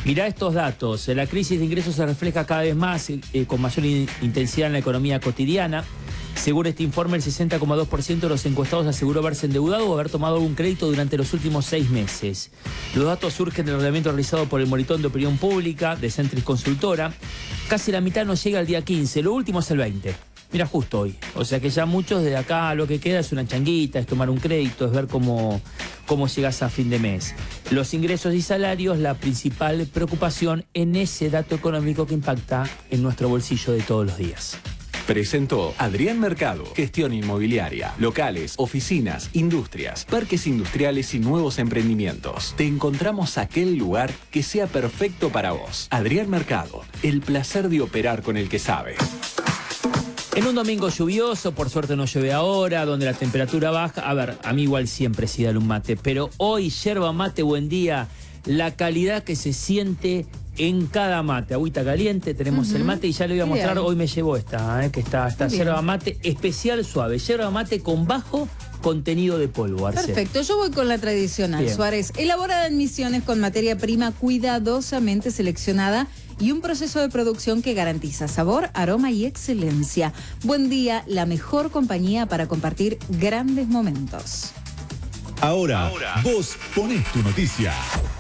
Mirá estos datos. La crisis de ingresos se refleja cada vez más con mayor intensidad en la economía cotidiana. Según este informe, el 60,2% de los encuestados aseguró haberse endeudado o haber tomado algún crédito durante los últimos 6 meses. Los datos surgen del relevamiento realizado por el Monitor de Opinión Pública de Centris Consultora. Casi la mitad nos llega al día 15, lo último es el 20. Mira, justo hoy. O sea que ya muchos de acá lo que queda es una changuita, es tomar un crédito, es ver cómo llegas a fin de mes. Los ingresos y salarios, la principal preocupación en ese dato económico que impacta en nuestro bolsillo de todos los días. Presentó Adrián Mercado, gestión inmobiliaria, locales, oficinas, industrias, parques industriales y nuevos emprendimientos. Te encontramos aquel lugar que sea perfecto para vos. Adrián Mercado, el placer de operar con el que sabe. En un domingo lluvioso, por suerte no llueve ahora, donde la temperatura baja. A ver, a mí igual siempre sí dale un mate, pero hoy yerba mate, buen día, la calidad que se siente en cada mate. Agüita caliente, tenemos el mate y ya le voy a mostrar, hoy me llevo esta, que está yerba mate especial suave, yerba mate con bajo contenido de polvo, Arce. Perfecto, yo voy con la tradicional, bien. Suárez, elaborada en Misiones con materia prima cuidadosamente seleccionada y un proceso de producción que garantiza sabor, aroma y excelencia. Buen día, la mejor compañía para compartir grandes momentos. Ahora vos ponés tu noticia.